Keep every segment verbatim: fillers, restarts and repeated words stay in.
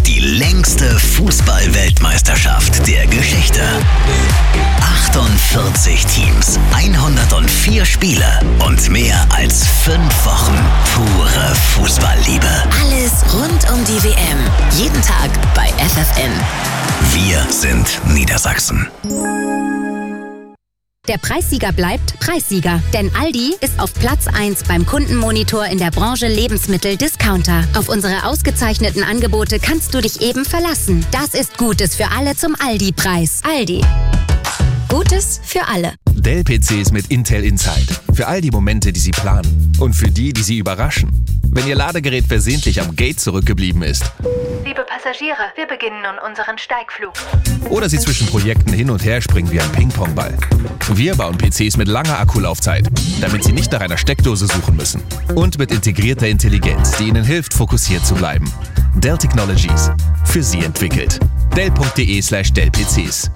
die längste Fußball-Weltmeisterschaft der Geschichte. achtundvierzig Teams, hundertvier Spiele und mehr als fünf Wochen pure Fußballliebe. Alles rund um die W M. Jeden Tag bei F F N. Wir sind Niedersachsen. Der Preissieger bleibt Preissieger, denn Aldi ist auf Platz eins beim Kundenmonitor in der Branche Lebensmittel-Discounter. Auf unsere ausgezeichneten Angebote kannst du dich eben verlassen. Das ist Gutes für alle zum Aldi-Preis. Aldi. Gutes für alle. Dell-P Cs mit Intel Inside. Für all die Momente, die Sie planen. Und für die, die Sie überraschen. Wenn Ihr Ladegerät versehentlich am Gate zurückgeblieben ist. Liebe Passagiere, wir beginnen nun unseren Steigflug. Oder Sie zwischen Projekten hin und her springen wie ein Ping-Pong-Ball. Wir bauen P Cs mit langer Akkulaufzeit, damit Sie nicht nach einer Steckdose suchen müssen. Und mit integrierter Intelligenz, die Ihnen hilft, fokussiert zu bleiben. Dell Technologies. Für Sie entwickelt. Dell.de slash Dell-PCs.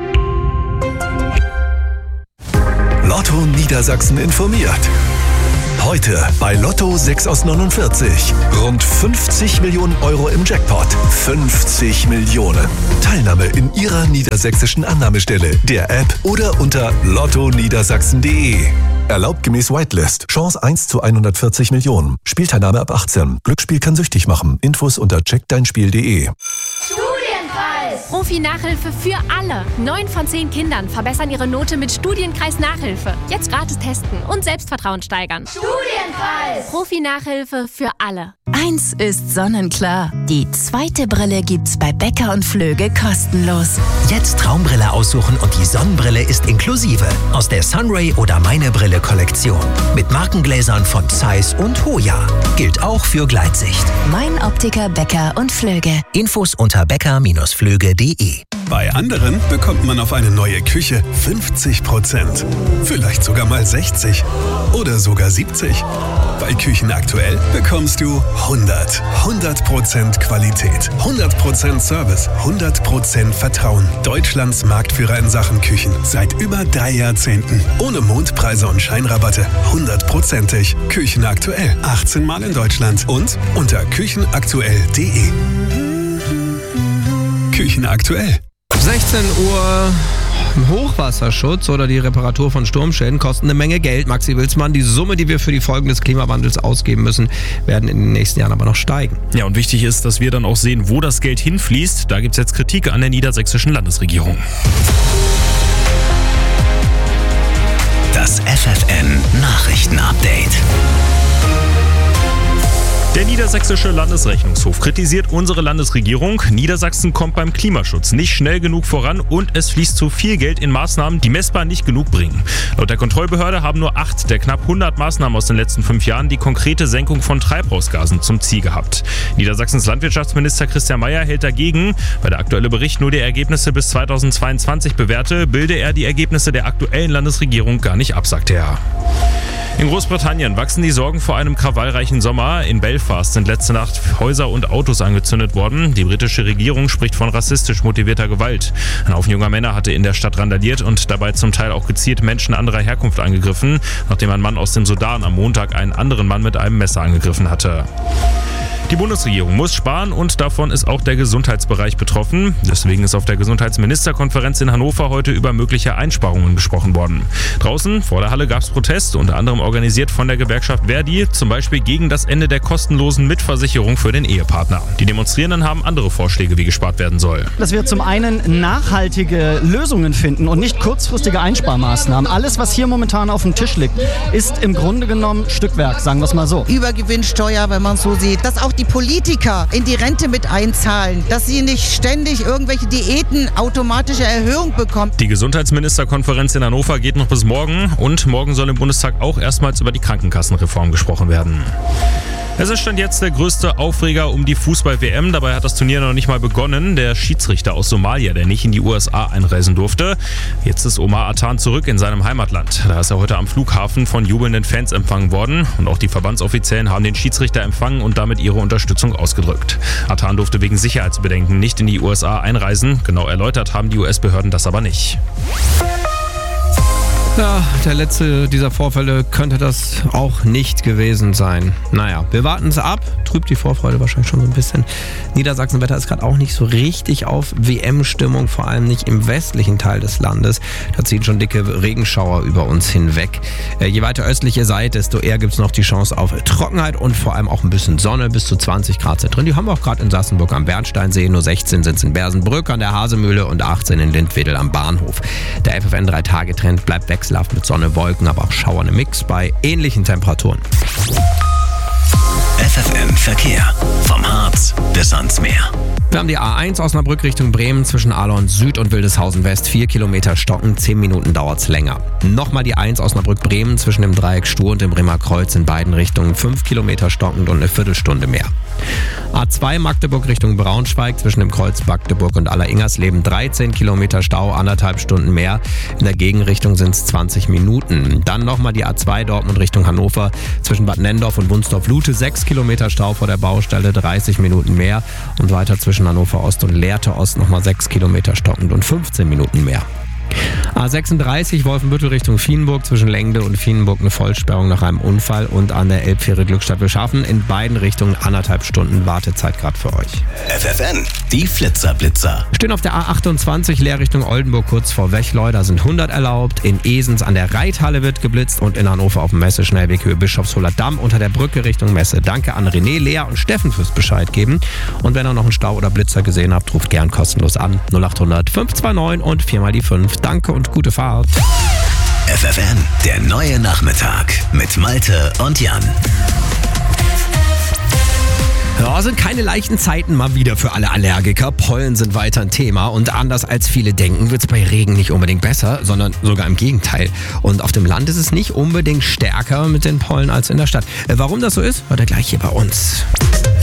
Lotto Niedersachsen informiert. Heute bei Lotto sechs aus neunundvierzig. Rund fünfzig Millionen Euro im Jackpot. fünfzig Millionen. Teilnahme in Ihrer niedersächsischen Annahmestelle, der App oder unter lotto niedersachsen punkt de. Erlaubt gemäß Whitelist. Chance eins zu hundertvierzig Millionen. Spielteilnahme ab achtzehn. Glücksspiel kann süchtig machen. Infos unter check dein spiel punkt de. Profi-Nachhilfe für alle. Neun von zehn Kindern verbessern ihre Note mit Studienkreis-Nachhilfe. Jetzt gratis testen und Selbstvertrauen steigern. Studienkreis! Profi-Nachhilfe für alle. Eins ist sonnenklar. Die zweite Brille gibt's bei Becker und Flöge kostenlos. Jetzt Traumbrille aussuchen und die Sonnenbrille ist inklusive. Aus der Sunray oder Meine Brille Kollektion. Mit Markengläsern von Zeiss und Hoya. Gilt auch für Gleitsicht. Mein Optiker Becker und Flöge. Infos unter becker Flöge punkt de. Bei anderen bekommt man auf eine neue Küche fünfzig Prozent. Vielleicht sogar mal sechzig. Oder sogar siebzig. Bei Küchen aktuell bekommst du hundert. hundert Prozent Qualität, hundert Prozent Service, hundert Prozent Vertrauen. Deutschlands Marktführer in Sachen Küchen. Seit über drei Jahrzehnten. Ohne Mondpreise und Scheinrabatte. hundertprozentig. Küchen aktuell. achtzehn Mal in Deutschland. Und unter küchenaktuell punkt de. Küchen aktuell. sechzehn Uhr. Hochwasserschutz oder die Reparatur von Sturmschäden kosten eine Menge Geld. Maxi Wilsmann, die Summe, die wir für die Folgen des Klimawandels ausgeben müssen, werden in den nächsten Jahren aber noch steigen. Ja, und wichtig ist, dass wir dann auch sehen, wo das Geld hinfließt. Da gibt es jetzt Kritik an der niedersächsischen Landesregierung. Das F F N Nachrichtenupdate. Der niedersächsische Landesrechnungshof kritisiert unsere Landesregierung. Niedersachsen kommt beim Klimaschutz nicht schnell genug voran und es fließt zu viel Geld in Maßnahmen, die messbar nicht genug bringen. Laut der Kontrollbehörde haben nur acht der knapp hundert Maßnahmen aus den letzten fünf Jahren die konkrete Senkung von Treibhausgasen zum Ziel gehabt. Niedersachsens Landwirtschaftsminister Christian Mayer hält dagegen. Weil der aktuelle Bericht nur die Ergebnisse bis zweitausendzweiundzwanzig bewährte, bilde er die Ergebnisse der aktuellen Landesregierung gar nicht ab, sagte er. In Großbritannien wachsen die Sorgen vor einem krawallreichen Sommer. In Belfast sind letzte Nacht Häuser und Autos angezündet worden. Die britische Regierung spricht von rassistisch motivierter Gewalt. Ein Haufen junger Männer hatte in der Stadt randaliert und dabei zum Teil auch gezielt Menschen anderer Herkunft angegriffen, nachdem ein Mann aus dem Sudan am Montag einen anderen Mann mit einem Messer angegriffen hatte. Die Bundesregierung muss sparen und davon ist auch der Gesundheitsbereich betroffen. Deswegen ist auf der Gesundheitsministerkonferenz in Hannover heute über mögliche Einsparungen gesprochen worden. Draußen vor der Halle gab es Protest, unter anderem organisiert von der Gewerkschaft Verdi, zum Beispiel gegen das Ende der kostenlosen Mitversicherung für den Ehepartner. Die Demonstrierenden haben andere Vorschläge, wie gespart werden soll. Dass wir zum einen nachhaltige Lösungen finden und nicht kurzfristige Einsparmaßnahmen. Alles, was hier momentan auf dem Tisch liegt, ist im Grunde genommen Stückwerk, sagen wir es mal so. Übergewinnsteuer, wenn man so sieht, dass auch die Politiker in die Rente mit einzahlen, dass sie nicht ständig irgendwelche Diäten automatische Erhöhung bekommen. Die Gesundheitsministerkonferenz in Hannover geht noch bis morgen und morgen soll im Bundestag auch erstmals über die Krankenkassenreform gesprochen werden. Es ist Stand jetzt der größte Aufreger um die Fußball-W M. Dabei hat das Turnier noch nicht mal begonnen. Der Schiedsrichter aus Somalia, der nicht in die U S A einreisen durfte. Jetzt ist Omar Atan zurück in seinem Heimatland. Da ist er heute am Flughafen von jubelnden Fans empfangen worden. Und auch die Verbandsoffiziellen haben den Schiedsrichter empfangen und damit ihre Unterstützung ausgedrückt. Atan durfte wegen Sicherheitsbedenken nicht in die U S A einreisen. Genau erläutert haben die U S-Behörden das aber nicht. Ja, der letzte dieser Vorfälle könnte das auch nicht gewesen sein. Naja, wir warten es ab. Trübt die Vorfreude wahrscheinlich schon so ein bisschen. Niedersachsen-Wetter ist gerade auch nicht so richtig auf W M-Stimmung, vor allem nicht im westlichen Teil des Landes. Da ziehen schon dicke Regenschauer über uns hinweg. Äh, je weiter östlich ihr seid, desto eher gibt es noch die Chance auf Trockenheit und vor allem auch ein bisschen Sonne. Bis zu zwanzig Grad sind drin. Die haben wir auch gerade in Sassenburg am Bernsteinsee. Nur sechzehn sind es in Bersenbrück an der Hasemühle und achtzehn in Lindwedel am Bahnhof. Der F F N drei Tage Trend bleibt wechselhaft mit Sonne, Wolken, aber auch Schauern im Mix bei ähnlichen Temperaturen. F F N Verkehr. Vom Harz bis ans Meer. Wir haben die A eins Osnabrück Richtung Bremen zwischen Ahlorn Süd und Wildeshausen West. vier Kilometer stocken, zehn Minuten dauert's länger. Nochmal die eins Osnabrück-Bremen zwischen dem Dreieck Stur und dem Bremer Kreuz in beiden Richtungen. fünf Kilometer stockend und eine Viertelstunde mehr. A zwei Magdeburg Richtung Braunschweig zwischen dem Kreuz Magdeburg und Alleringers-Leben. dreizehn Kilometer Stau, anderthalb Stunden mehr. In der Gegenrichtung sind es zwanzig Minuten. Dann nochmal die A zwei Dortmund Richtung Hannover zwischen Bad Nendorf und Wunsdorf-Lute. sechs Kilometer Stau vor der Baustelle, dreißig Minuten mehr. Und weiter zwischen Hannover Ost und Lehrte Ost nochmal sechs Kilometer stockend und fünfzehn Minuten mehr. A sechsunddreißig Wolfenbüttel Richtung Vienburg zwischen Lengde und Vienburg eine Vollsperrung nach einem Unfall und an der Elbfähre Glückstadt Wilschafen in beiden Richtungen anderthalb Stunden Wartezeit gerade für euch. F F N, die Flitzer-Blitzer. Stehen auf der A achtundzwanzig leer Richtung Oldenburg kurz vor Wechleu, da sind hundert erlaubt. In Esens an der Reithalle wird geblitzt und in Hannover auf dem Messeschnellweg Höhe Bischofshofer Damm unter der Brücke Richtung Messe. Danke an René, Lea und Steffen fürs Bescheid geben. Und wenn ihr noch einen Stau oder Blitzer gesehen habt, ruft gern kostenlos an. null acht hundert fünf zwei neun und vier mal die fünf. Danke und gute Fahrt. F F N, der neue Nachmittag mit Malte und Jan. Ja, sind keine leichten Zeiten mal wieder für alle Allergiker. Pollen sind weiter ein Thema und anders als viele denken, wird es bei Regen nicht unbedingt besser, sondern sogar im Gegenteil. Und auf dem Land ist es nicht unbedingt stärker mit den Pollen als in der Stadt. Warum das so ist, hört ihr gleich hier bei uns.